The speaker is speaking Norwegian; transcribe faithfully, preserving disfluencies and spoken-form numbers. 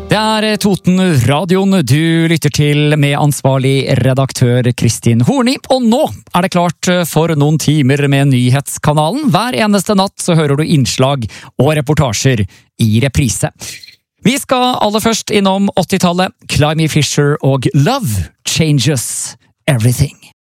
Det er Toten-radioen du lytter til med ansvarlig redaktør Kristin Horni, og nå er det klart for noen timer med nyhetskanalen. Hver eneste natt så hører du innslag og reportasjer i reprise. Vi skal aller først innom åttitallet, Climie Fisher og Love Changes Everything.